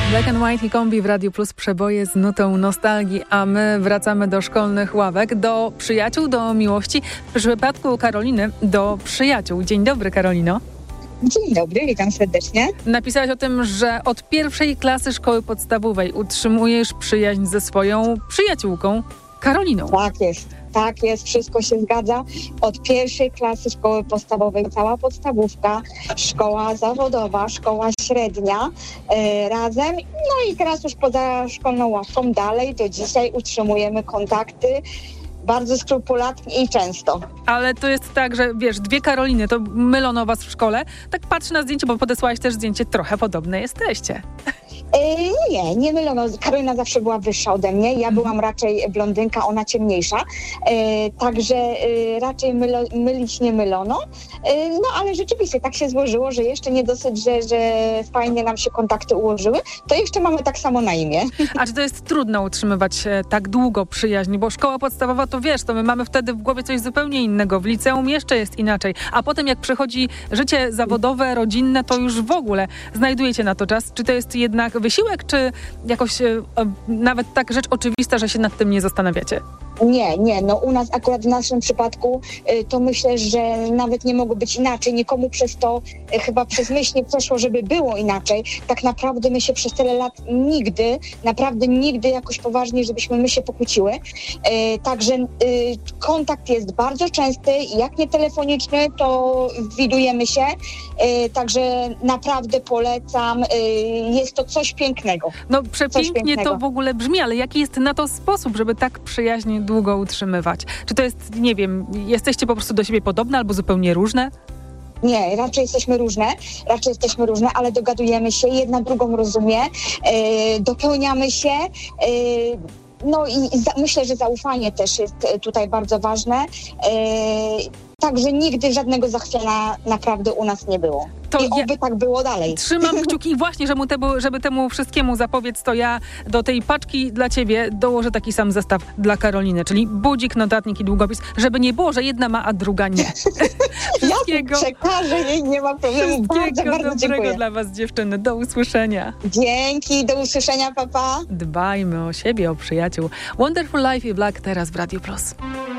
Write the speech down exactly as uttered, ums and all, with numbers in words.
Black and White i Kombi w Radiu Plus, przeboje z nutą nostalgii, a my wracamy do szkolnych ławek, do przyjaciół, do miłości. W przypadku Karoliny do przyjaciół. Dzień dobry, Karolino. Dzień dobry, witam serdecznie. Napisałaś o tym, że od pierwszej klasy szkoły podstawowej utrzymujesz przyjaźń ze swoją przyjaciółką Karoliną. Tak jest, tak jest, wszystko się zgadza. Od pierwszej klasy szkoły podstawowej, cała podstawówka, szkoła zawodowa, szkoła średnia e, razem. No i teraz już poza szkolną ławką dalej do dzisiaj utrzymujemy kontakty. Bardzo skrupulatnie i często. Ale to jest tak, że wiesz, dwie Karoliny, to mylono was w szkole. Tak patrzę na zdjęcie, bo podesłałaś też zdjęcie, trochę podobne jesteście. Yy, nie, nie mylono. Karolina zawsze była wyższa ode mnie. Ja byłam raczej blondynka, ona ciemniejsza. Yy, także yy, raczej mylo, mylić nie mylono. Yy, no ale rzeczywiście tak się złożyło, że jeszcze nie dosyć, że, że fajnie nam się kontakty ułożyły, to jeszcze mamy tak samo na imię. A czy to jest trudno utrzymywać tak długo przyjaźń? Bo szkoła podstawowa to wiesz, to my mamy wtedy w głowie coś zupełnie innego. W liceum jeszcze jest inaczej. A potem jak przychodzi życie zawodowe, rodzinne, to już w ogóle znajdujecie na to czas. Czy to jest jednak wysiłek, czy jakoś e, nawet tak rzecz oczywista, że się nad tym nie zastanawiacie? Nie, nie, no u nas akurat w naszym przypadku y, to myślę, że nawet nie mogło być inaczej. Nikomu przez to y, chyba przez myśl nie przeszło, żeby było inaczej. Tak naprawdę my się przez tyle lat nigdy, naprawdę nigdy jakoś poważnie, żebyśmy my się pokłóciły. Y, także y, kontakt jest bardzo częsty, jak nie telefoniczny, to widujemy się. Y, także naprawdę polecam. Y, jest to coś pięknego. No przepięknie pięknego. To w ogóle brzmi, ale jaki jest na to sposób, żeby tak przyjaźnie długo utrzymywać? Czy to jest, nie wiem, jesteście po prostu do siebie podobne albo zupełnie różne? Nie, raczej jesteśmy różne, raczej jesteśmy różne, ale dogadujemy się, jedna drugą rozumie, yy, dopełniamy się. Yy, no i za, myślę, że zaufanie też jest tutaj bardzo ważne. Yy, Także nigdy żadnego zachwiania naprawdę u nas nie było. To I oby ja tak było dalej. Trzymam kciuki właśnie, żeby temu, żeby temu wszystkiemu zapobiec, to ja do tej paczki dla ciebie dołożę taki sam zestaw dla Karoliny, czyli budzik, notatnik i długopis, żeby nie było, że jedna ma, a druga nie. Wszystkiego, ja przekażę jej, nie ma problemu. Bardzo, bardzo dobrego dziękuję. Dla was, dziewczyny. Do usłyszenia. Dzięki, do usłyszenia, papa. Dbajmy o siebie, o przyjaciół. Wonderful Life i Black teraz w Radiu Plus.